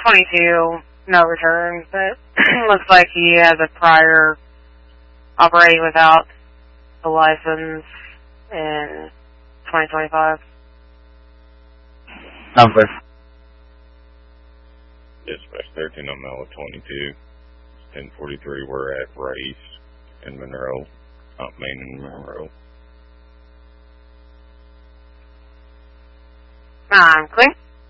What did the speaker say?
22, no return, but looks like he has a prior operating without a license in 2025. Number. Dispatch 13 on Mela 22. 1043, we're at Race in Monroe. Main and Monroe. I'm clear.